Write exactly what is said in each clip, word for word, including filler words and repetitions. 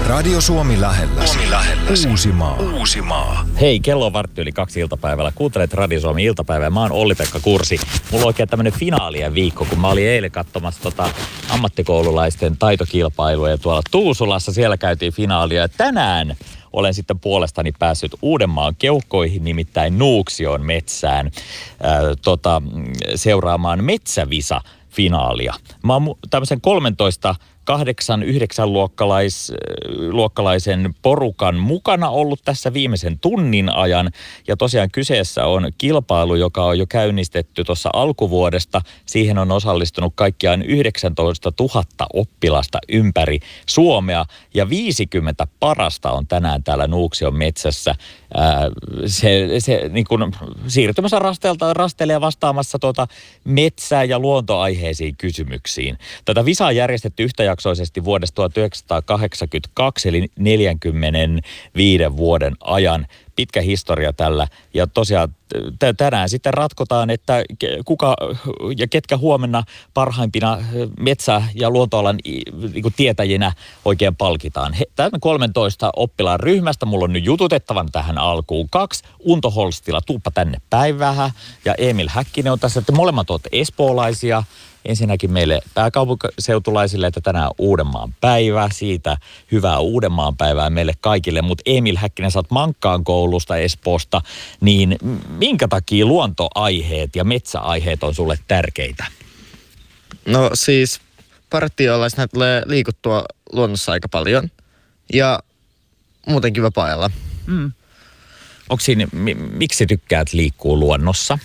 Radio Suomi lähellä. Suomi lähellä. Uusimaa. Uusimaa. Hei, kello on vartti yli kaksi iltapäivällä. Kuuntelet Radio Suomi iltapäivää. Mä oon Olli-Pekka Kursi. Mulla on oikein tämmönen finaalien viikko, kun mä olin eilen katsomassa tota ammattikoululaisten taitokilpailuja tuolla Tuusulassa. Siellä käytiin finaalia ja tänään olen sitten puolestani päässyt Uudenmaan keuhkoihin, nimittäin Nuuksion metsään ää, tota, seuraamaan Metsävisa-finaalia. Mä oon tämmöisen kolmetoista kahdeksan yhdeksän luokkalais, luokkalaisen porukan mukana ollut tässä viimeisen tunnin ajan. Ja tosiaan kyseessä on kilpailu, joka on jo käynnistetty tuossa alkuvuodesta. Siihen on osallistunut kaikkiaan yhdeksäntoista tuhatta oppilasta ympäri Suomea. Ja viisikymmentä parasta on tänään täällä Nuuksion metsässä. Ää, se se niin kuin siirtymässä rasteelta rasteelle ja vastaamassa tuota metsää- ja luontoaiheisiin kysymyksiin. Tätä visaa on järjestetty yhtäjaksoisesti vuodesta tuhatyhdeksänsataakahdeksankymmentäkaksi, eli neljänkymmenenviiden vuoden ajan. Pitkä historia tällä. Ja tosiaan t- tänään sitten ratkotaan, että kuka ja ketkä huomenna parhaimpina metsä- ja luontoalan niin kuin tietäjinä oikein palkitaan. He, tämän kolmetoista oppilaan ryhmästä mulla on nyt jututettavan tähän alkuun kaksi. Unto Holstila, tuuppa tänne päivää. Ja Emil Häkkinen on tässä, että molemmat olette espoolaisia. Ensinnäkin meille pääkaupunkiseutulaisille, että tänään on Uudenmaan päivä. Siitä hyvää Uudenmaan päivää meille kaikille. Mutta Emil Häkkinen, sä oot Mankkaan koulusta Espoosta. Niin minkä takia luontoaiheet ja metsäaiheet on sulle tärkeitä? No siis partiolaisena tulee liikuttua luonnossa aika paljon. Ja muutenkin vapaa-ajalla. Mm. Onko siinä, mi- miksi tykkäät liikkua luonnossa?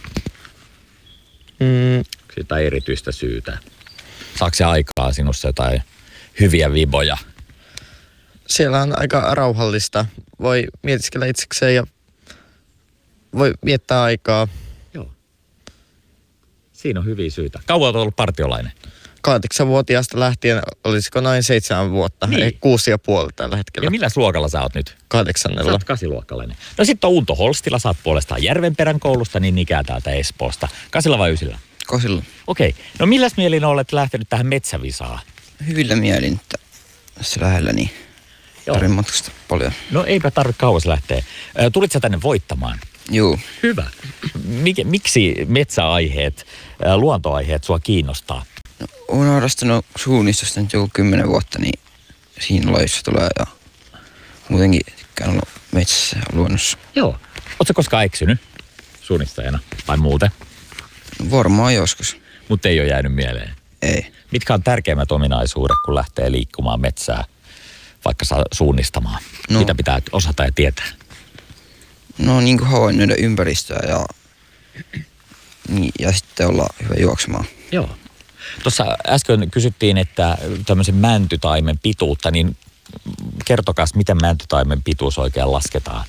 Mm. Jotain erityistä syytä. Saako se aikaa sinussa jotain hyviä viboja? Siellä on aika rauhallista. Voi mietiskellä itsekseen ja voi viettää aikaa. Joo. Siinä on hyviä syitä. Kauan olet ollut partiolainen? Kahdeksanvuotiaasta lähtien, olisiko noin seitsemän vuotta, niin. ei kuusi ja puoli tällä hetkellä. Ja millä luokalla sä oot nyt? Kahdeksannella. Sä oot kasiluokkalainen. No sit on Unto Holstila, sä oot puolestaan Järvenperän koulusta, niin ikään täältä Espoosta. Kasilla vai ysillä? Kasilla. Okei. Okay. No milläs mielin olet lähtenyt tähän Metsävisaan? Hyvillä mielin, että tässä lähellä niin tarvitsen matkusta paljon. No eipä tarvitse kauas lähteä. Tulit sä tänne voittamaan? Juu. Hyvä. Mik, miksi metsäaiheet, luontoaiheet sua kiinnostaa? No, olen harrastanut suunnistusta nyt joku kymmenen vuotta, niin siinä lajissa tulee ja muutenkin tykkään olla metsässä ja luonnossa. Joo. Ootko sä koskaan eksynyt suunnistajana vai muuten? No, varmaan joskus. Mutta ei ole jäänyt mieleen? Ei. Mitkä on tärkeimmät ominaisuudet, kun lähtee liikkumaan metsää, vaikka saa suunnistamaan? No. Mitä pitää osata ja tietää? No niin kuin havainnoida ympäristöä ja, niin, ja sitten olla hyvä juoksemaan. Joo. Tuossa äsken kysyttiin, että tämmöisen mäntytaimen pituutta, niin kertokas, miten mäntytaimen pituus oikein lasketaan?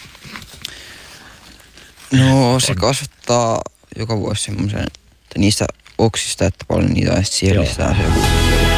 No se kasvattaa joka vuosi semmoisen, että niistä oksista, että paljon niitä on, sitten siihen lisätään se joku.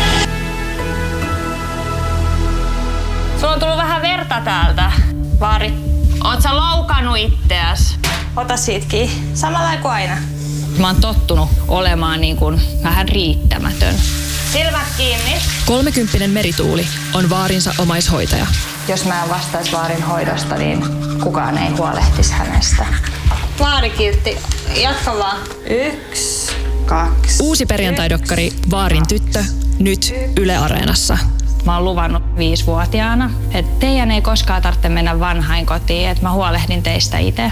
Sulla on tullut vähän verta täältä, Vaari. Oot sä loukannut itteäs? Ota siitä kiinni. Samalla kuin aina. Mä oon tottunut olemaan niin kuin vähän riittämätön. Silmät kiinni. Kolmekymppinen Merituuli on Vaarinsa omaishoitaja. Jos mä en vastaisi Vaarin hoidosta, niin kukaan ei huolehtisi hänestä. Vaari kiltti. Jatka vaan. Yksi, kaksi. Uusi perjantaidokkari Vaarin tyttö, nyt Yle Areenassa. Mä oon luvannut viisivuotiaana, että teidän ei koskaan tarvitse mennä vanhainkotiin, että mä huolehdin teistä itse.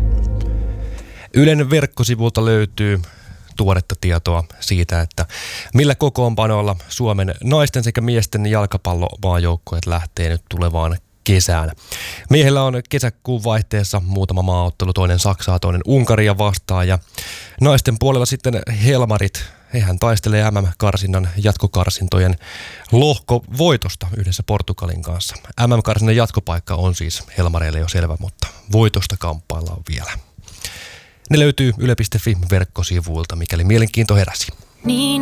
Ylen verkkosivulta löytyy tuoretta tietoa siitä, että millä kokoonpanoilla Suomen naisten sekä miesten jalkapallomaajoukkueet lähtee nyt tulevaan kesään. Miehillä on kesäkuun vaihteessa muutama maaottelu, toinen Saksaa, toinen Unkaria vastaan ja naisten puolella sitten Helmarit. Hehän taistelee M M-karsinnan jatkokarsintojen lohkovoitosta yhdessä Portugalin kanssa. M M-karsinnan jatkopaikka on siis Helmareille jo selvä, mutta voitosta kamppaillaan vielä. Ne löytyy yle piste fi verkkosivuilta, mikäli mielenkiinto heräsi. Niin